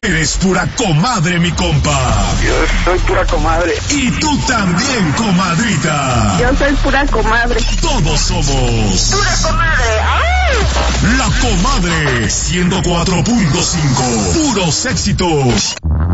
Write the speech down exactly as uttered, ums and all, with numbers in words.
Eres pura comadre, mi compa. Yo soy pura comadre. Y tú también, comadrita. Yo soy pura comadre. Todos somos pura comadre. ¡Ay! La Comadre ciento cuatro punto cinco. Puros éxitos.